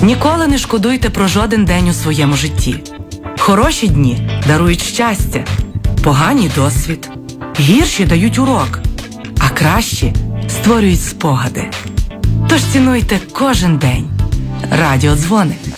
Ніколи не шкодуйте про жоден день у своєму житті. Хороші дні дарують щастя, погані – досвід, гірші дають урок, а кращі створюють спогади. Тож цінуйте кожен день. Радіодзвони.